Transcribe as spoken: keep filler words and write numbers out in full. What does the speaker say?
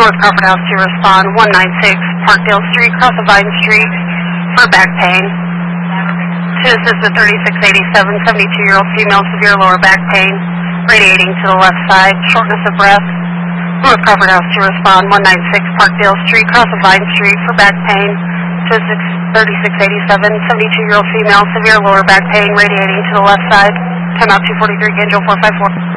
North Crawford House to respond. one ninety-six Parkdale Street, cross of Vine Street for back pain. To assist with thirty-six eighty-seven, seventy-two-year-old female, severe lower back pain, radiating to the left side, shortness of breath. North Crawford House to respond. one ninety-six Parkdale Street, cross of Vine Street for back pain. To thirty-six eighty-seven, seventy-two-year-old female, severe lower back pain, radiating to the left side. Time out two forty-three, Angel four five four.